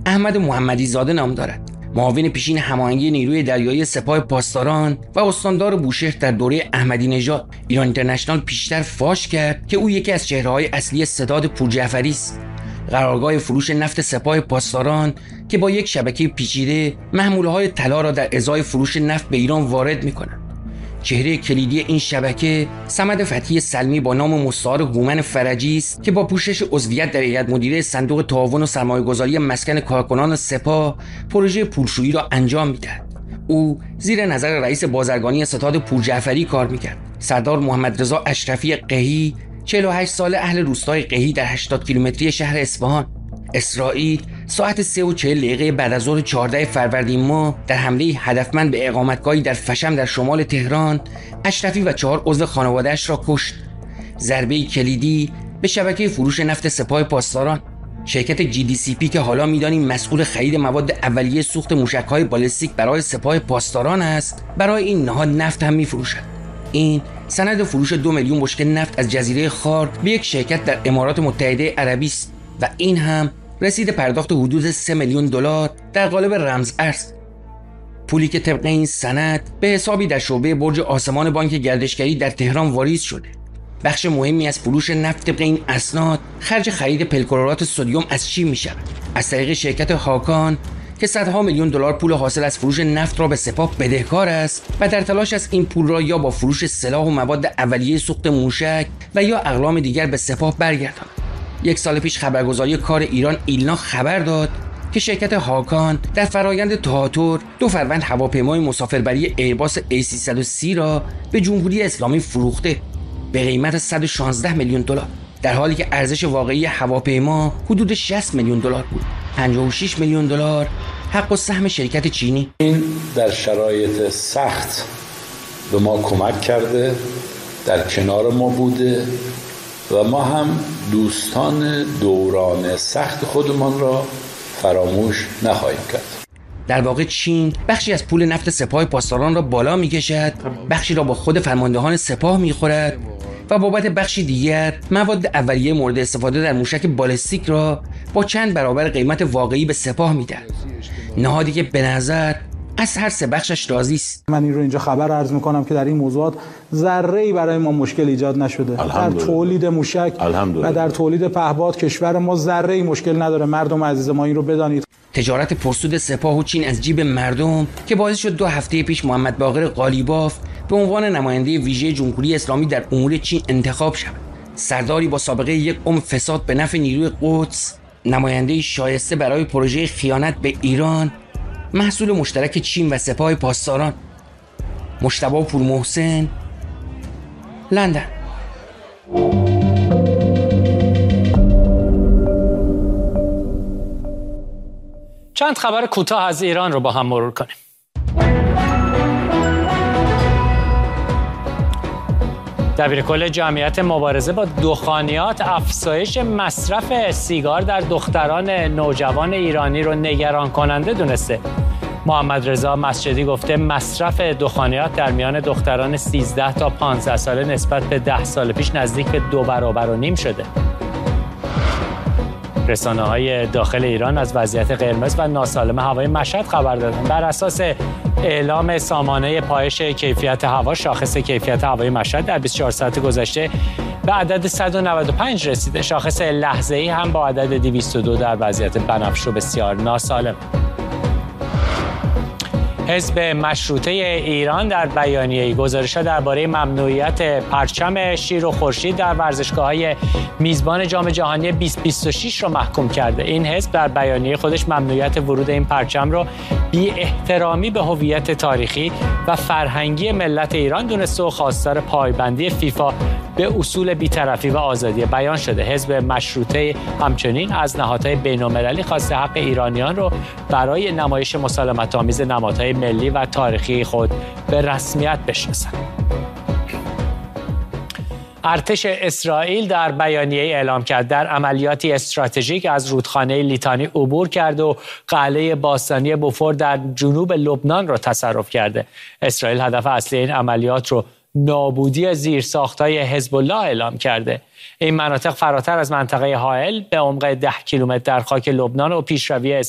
احمد محمدی زاده نام دارد. معاون پیشین هماهنگی نیروی دریایی سپاه پاسداران و استاندار بوشهر در دوره احمدی نژاد، ایران اینترنشنال پیشتر فاش کرد که او یکی از چهره‌های اصلی ستاد پورجعفری است. قرارگاه فروش نفت سپاه پاسداران که با یک شبکه پیچیده محموله‌های طلا را در ازای فروش نفت به ایران وارد می‌کند. چهره کلیدی این شبکه صمد فتحی سلمی با نام مستعار هومن فرجی است که با پوشش عضویت در هیئت مدیره صندوق تعاون و سرمایه‌گذاری مسکن کارکنان سپاه پروژه پولشویی را انجام می‌دهد. او زیر نظر رئیس بازرگانی ستاد پورجعفری کار می‌کرد. سردار محمد رضا اشرفی قحی 48 ساله اهل روستای قحی در 80 کیلومتری شهر اصفهان. اسرائیل ساعت 3:40 بعد از ظهر 14 فروردین ماه در حمله هدفمند به اقامتگاهی در فشم در شمال تهران اشرفی و 4 عضو خانواده‌اش را کشت. ضربه کلیدی به شبکه فروش نفت سپاه پاسداران. شرکت GDCP که حالا می‌دانیم مسئول خرید مواد اولیه سوخت موشک‌های بالستیک برای سپاه پاسداران است، برای این نهاد نفت هم می‌فروشد. این سند فروش 2 میلیون بشکه نفت از جزیره خارد به یک شرکت در امارات متحده عربی است و این هم رسید پرداخت حدود 3 میلیون دلار در قالب رمز ارز. پولی که طبق این سند به حسابی در شعبه برج آسمان بانک گردشگری در تهران واریز شده. بخش مهمی از فروش نفت طبق این اسناد خرج خرید پلکلورات سدیم از چین می شود. از طریق شرکت هاکان که صدها میلیون دلار پول حاصل از فروش نفت را به سپاه بدهکار است و در تلاش است این پول را یا با فروش سلاح و مواد اولیه سوخت موشک و یا اقلام دیگر به سپاه برگرداند. 1 سال پیش خبرگزاری کار ایران ایلنا خبر داد که شرکت هاکان در فرایند تهاتر 2 فروند هواپیمای مسافربری ایرباس A330 را به جمهوری اسلامی فروخته به قیمت 116 میلیون دلار، در حالی که ارزش واقعی هواپیما حدود 60 میلیون دلار بود. 56 میلیون دلار حق و سهم شرکت چینی. این در شرایط سخت به ما کمک کرده، در کنار ما بوده و ما هم دوستان دوران سخت خودمان را فراموش نخواهیم کرد. در واقع چین بخشی از پول نفت سپاه پاسداران را بالا می‌کشد، بخشی را با خود فرماندهان سپاه می‌خورد و بابت بخشی دیگر مواد اولیه مورد استفاده در موشک بالستیک را با چند برابر قیمت واقعی به سپاه می‌دهد. نهادی که به نظر از هر 3 بخشش راضی است. من این رو اینجا خبر عرض می‌کنم که در این موضوعات ذره‌ای برای ما مشکل ایجاد نشده. در تولید موشک و در تولید پهپاد کشور ما ذره‌ای مشکل نداره. مردم عزیز ما این رو بدانید. تجارت پرسود سپاه و چین از جیب مردم که باعث شد 2 هفته پیش محمد باقر قالیباف به عنوان نماینده ویژه جمهوری اسلامی در امور چین انتخاب شود. سرداری با سابقه 1 عمر فساد به نفع نیروی قدس، نماینده شایسته برای پروژه خیانت به ایران، محصول مشترک چین و سپاه پاسداران. مجتبی پورمحسن، لندن. چند خبر کوتاه از ایران رو با هم مرور کنیم. دبیرکل جمعیت مبارزه با دخانیات افزایش مصرف سیگار در دختران نوجوان ایرانی رو نگران کننده دونسته. محمد رضا مسجدی گفته مصرف دخانیات در میان دختران 13 تا 15 ساله نسبت به 10 سال پیش نزدیک به 2.5 برابر شده. رسانه‌های داخل ایران از وضعیت قرمز و ناسالم هوای مشهد خبر دادند. بر اساس اعلام سامانه پایش کیفیت هوا، شاخص کیفیت هوای مشهد در 24 ساعت گذشته به عدد 195 رسیده. شاخص لحظه‌ای هم با عدد 202 در وضعیت بنفش و بسیار ناسالم. حزب مشروطه ایران در بیانیه‌ای گزارش‌ها درباره ممنوعیت پرچم شیر و خورشید در ورزشگاه‌های میزبان جام جهانی 2026 را محکوم کرده. این حزب در بیانیه خودش ممنوعیت ورود این پرچم را بی احترامی به هویت تاریخی و فرهنگی ملت ایران دونسته و خواستار پایبندی فیفا به اصول بی‌طرفی و آزادی بیان شده. حزب مشروطه همچنین از نهادهای بین‌المللی خواسته حق ایرانیان را برای نمایش مسالمت‌آمیز نمادهای ملی و تاریخی خود به رسمیت بشناسند. ارتش اسرائیل در بیانیه اعلام کرد در عملیاتی استراتژیک از رودخانه لیتانی عبور کرد و قلعه باستانی بوفور در جنوب لبنان را تصرف کرده. اسرائیل هدف اصلی این عملیات رو نابودی زیرساخت‌های حزب الله اعلام کرده. این مناطق فراتر از منطقه حائل به عمق 10 کیلومتر در خاک لبنان و پیشروی